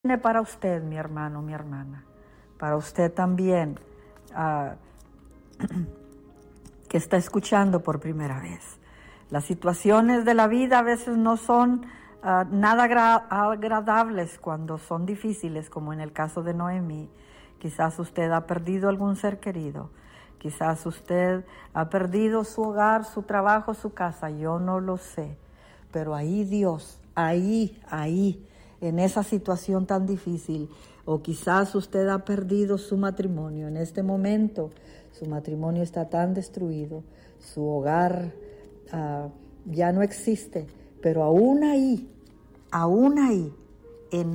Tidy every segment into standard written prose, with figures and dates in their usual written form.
Para usted, mi hermano, mi hermana, para usted también, que está escuchando por primera vez. Las situaciones de la vida a veces no son nada agradables cuando son difíciles, como en el caso de Noemí. Quizás usted ha perdido algún ser querido, quizás usted ha perdido su hogar, su trabajo, su casa, yo no lo sé, pero ahí Dios, ahí, en esa situación tan difícil, o quizás usted ha perdido su matrimonio. En este momento su matrimonio está tan destruido, su hogar ya no existe, pero aún ahí, en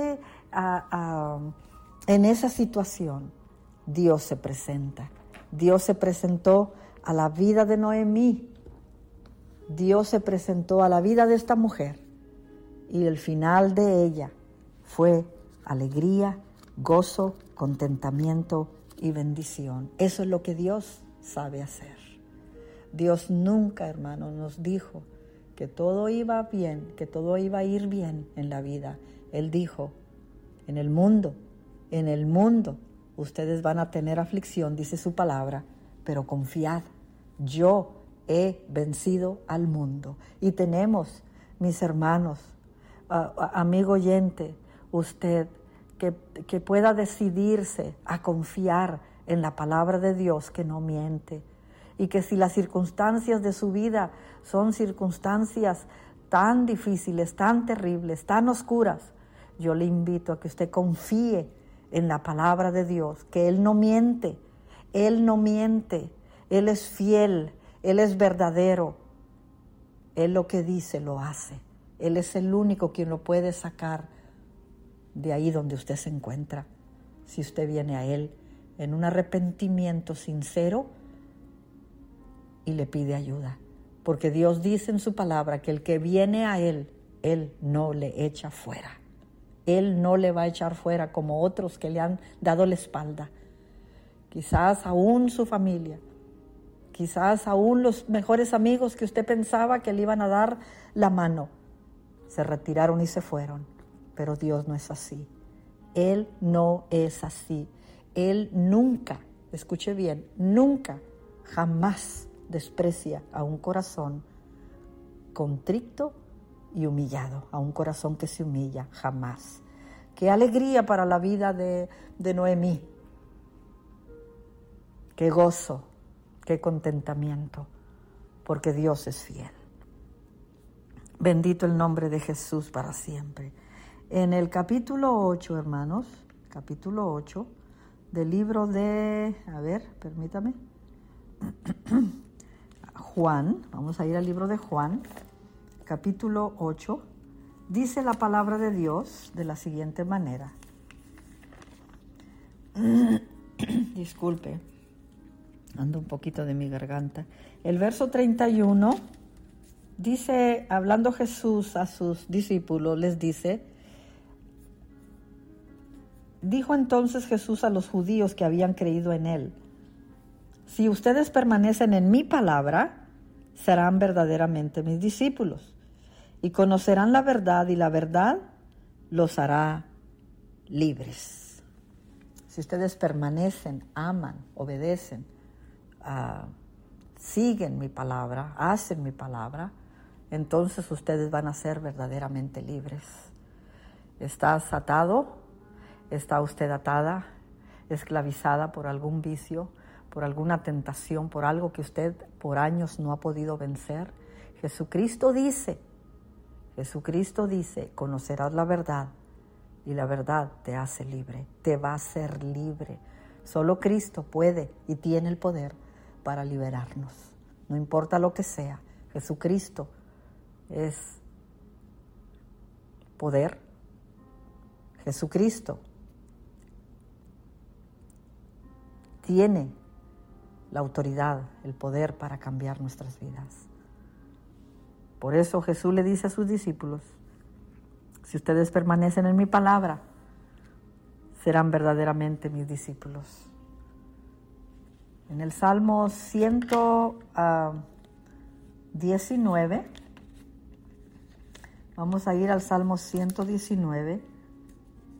esa situación, Dios se presenta. Dios se presentó a la vida de Noemí, Dios se presentó a la vida de esta mujer. Y el final de ella fue alegría, gozo, contentamiento y bendición. Eso es lo que Dios sabe hacer. Dios nunca, hermano, nos dijo que todo iba bien, que todo iba a ir bien en la vida. Él dijo, en el mundo, ustedes van a tener aflicción, dice su palabra, pero confiad, yo he vencido al mundo. Y tenemos, mis hermanos, amigo oyente, usted que pueda decidirse a confiar en la palabra de Dios que no miente, y que si las circunstancias de su vida son circunstancias tan difíciles, tan terribles, tan oscuras, yo le invito a que usted confíe en la palabra de Dios, que Él no miente, Él es fiel, Él es verdadero, Él lo que dice lo hace. Él es el único quien lo puede sacar de ahí donde usted se encuentra. Si usted viene a Él en un arrepentimiento sincero y le pide ayuda. Porque Dios dice en su palabra que el que viene a Él, Él no le echa fuera. Él no le va a echar fuera como otros que le han dado la espalda. Quizás aún su familia, quizás aún los mejores amigos que usted pensaba que le iban a dar la mano, se retiraron y se fueron, pero Dios no es así. Él no es así. Él nunca, escuche bien, nunca, jamás desprecia a un corazón contrito y humillado, a un corazón que se humilla, jamás. Qué alegría para la vida de Noemí, qué gozo, qué contentamiento, porque Dios es fiel. Bendito el nombre de Jesús para siempre. En el capítulo 8, hermanos, capítulo 8 del libro de, permítame, Juan, vamos a ir al libro de Juan, capítulo 8, dice la palabra de Dios de la siguiente manera. Disculpe, ando un poquito de mi garganta. El verso 31 dice, hablando Jesús a sus discípulos, les dice, dijo entonces Jesús a los judíos que habían creído en Él, si ustedes permanecen en mi palabra, serán verdaderamente mis discípulos, y conocerán la verdad, y la verdad los hará libres. Si ustedes permanecen, aman, obedecen, siguen mi palabra, hacen mi palabra, entonces ustedes van a ser verdaderamente libres. ¿Estás atado? ¿Está usted atada, esclavizada por algún vicio, por alguna tentación, por algo que usted por años no ha podido vencer? Jesucristo dice, conocerás la verdad y la verdad te hace libre, te va a hacer libre. Solo Cristo puede y tiene el poder para liberarnos. No importa lo que sea, Jesucristo es poder. Jesucristo tiene la autoridad, el poder para cambiar nuestras vidas. Por eso Jesús le dice a sus discípulos, si ustedes permanecen en mi palabra, serán verdaderamente mis discípulos. En el Salmo 119, vamos a ir al Salmo 119,